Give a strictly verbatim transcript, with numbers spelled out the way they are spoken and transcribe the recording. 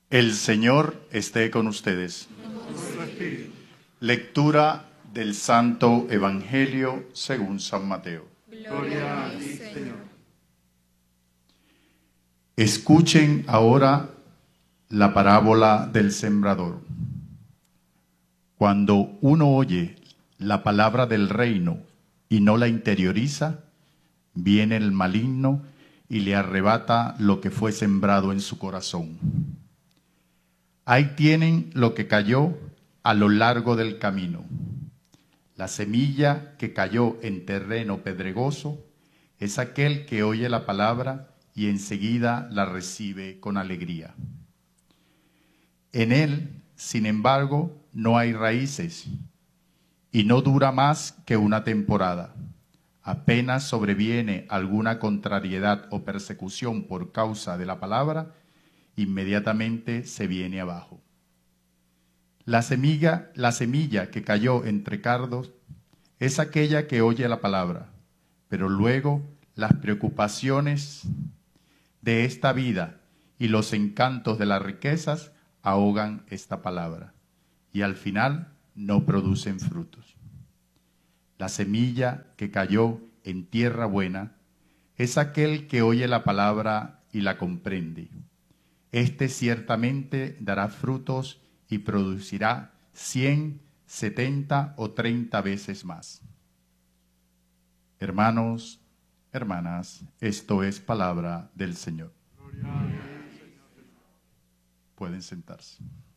El Señor esté con ustedes. Lectura del Santo Evangelio según San Mateo. Gloria a ti, Señor. Escuchen ahora la parábola del sembrador. Cuando uno oye la palabra del reino y no la interioriza, viene el maligno y le arrebata lo que fue sembrado en su corazón. Ahí tienen lo que cayó a lo largo del camino. La semilla que cayó en terreno pedregoso es aquel que oye la palabra y enseguida la recibe con alegría. En él, sin embargo, no hay raíces y no dura más que una temporada. Apenas sobreviene alguna contrariedad o persecución por causa de la palabra, inmediatamente se viene abajo. La semilla, la semilla que cayó entre cardos es aquella que oye la palabra, pero luego las preocupaciones de esta vida y los encantos de las riquezas ahogan esta palabra y al final no producen frutos. La semilla que cayó en tierra buena es aquel que oye la palabra y la comprende. Este ciertamente dará frutos y producirá cien, setenta o treinta veces más. Hermanos, hermanas, esto es palabra del Señor. Pueden sentarse.